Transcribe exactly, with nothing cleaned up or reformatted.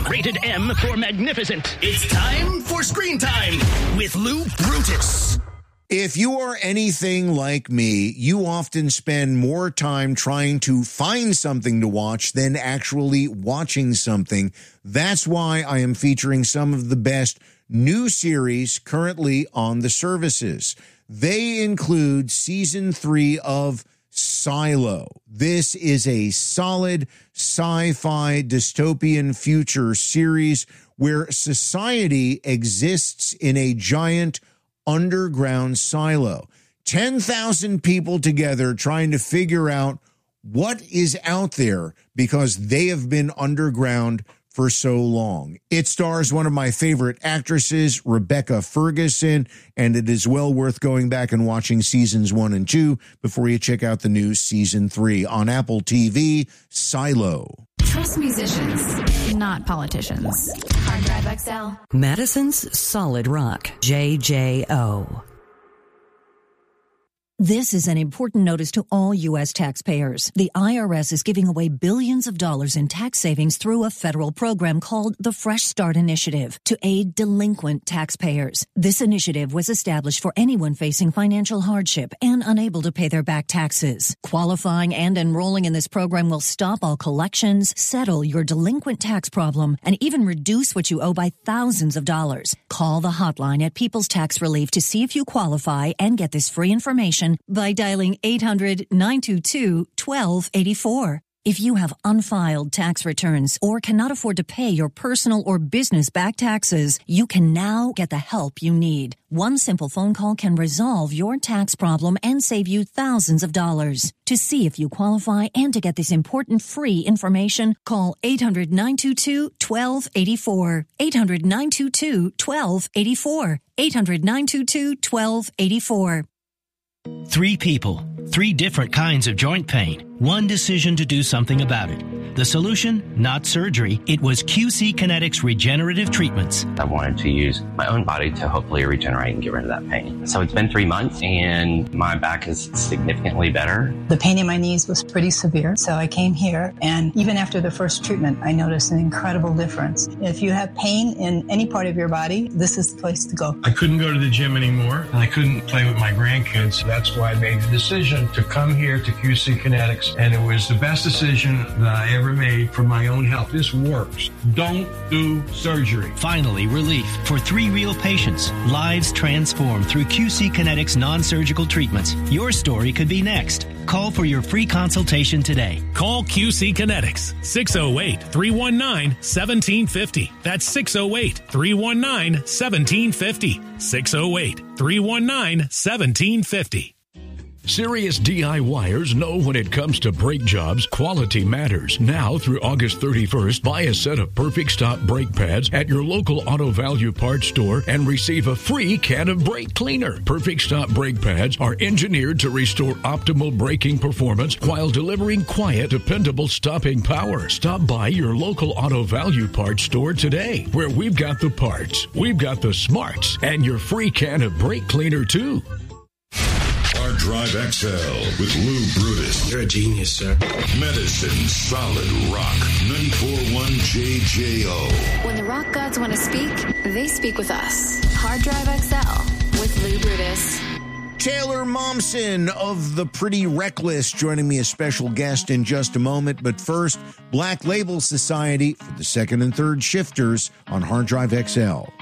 Rated M for magnificent. It's time for Screen Time with Lou Brutus. If you are anything like me, you often spend more time trying to find something to watch than actually watching something. That's why I am featuring some of the best new series currently on the services. They include season three of Silo. This is a solid sci-fi dystopian future series where society exists in a giant underground silo. ten thousand people together trying to figure out what is out there because they have been underground for so long. It stars one of my favorite actresses, Rebecca Ferguson, and it is well worth going back and watching seasons one and two before you check out the new season three on Apple T V. Silo. Trust musicians, not politicians. Hard Drive X L. Madison's Solid Rock, J J O. This is an important notice to all U S taxpayers. The I R S is giving away billions of dollars in tax savings through a federal program called the Fresh Start Initiative to aid delinquent taxpayers. This initiative was established for anyone facing financial hardship and unable to pay their back taxes. Qualifying and enrolling in this program will stop all collections, settle your delinquent tax problem, and even reduce what you owe by thousands of dollars. Call the hotline at People's Tax Relief to see if you qualify and get this free information by dialing eight hundred, nine two two, one two eight four. If you have unfiled tax returns or cannot afford to pay your personal or business back taxes, you can now get the help you need. One simple phone call can resolve your tax problem and save you thousands of dollars. To see if you qualify and to get this important free information, call eight hundred, nine two two, one two eight four. eight hundred, nine two two, one two eight four. eight hundred, nine two two, one two eight four. Three people, three different kinds of joint pain, one decision to do something about it. The solution, not surgery. It was Q C Kinetics regenerative treatments. I wanted to use my own body to hopefully regenerate and get rid of that pain. So it's been three months and my back is significantly better. The pain in my knees was pretty severe, so I came here, and even after the first treatment, I noticed an incredible difference. If you have pain in any part of your body, this is the place to go. I couldn't go to the gym anymore, and I couldn't play with my grandkids. That's why I made the decision to come here to Q C Kinetics, and it was the best decision that I ever made for my own health. This works. Don't do surgery. Finally, relief for three real patients. Lives transformed through Q C Kinetics non-surgical treatments. Your story could be next. Call for your free consultation today. Call Q C Kinetics, six oh eight, three one nine, one seven five oh. That's six oh eight, three one nine, one seven five oh. six oh eight, three one nine, one seven five oh. Serious DIYers know when it comes to brake jobs, quality matters. Now through August thirty-first, buy a set of Perfect Stop brake pads at your local Auto Value Parts store and receive a free can of brake cleaner. Perfect Stop brake pads are engineered to restore optimal braking performance while delivering quiet, dependable stopping power. Stop by your local Auto Value Parts store today, where we've got the parts, we've got the smarts, and your free can of brake cleaner too. Hard Drive X L with Lou Brutus. You're a genius, sir. Medicine Solid Rock ninety-four point one J J O. When the rock gods want to speak, they speak with us. Hard Drive X L with Lou Brutus. Taylor Momsen of The Pretty Reckless joining me as special guest in just a moment. But first, Black Label Society for the second and third shifters on Hard Drive X L.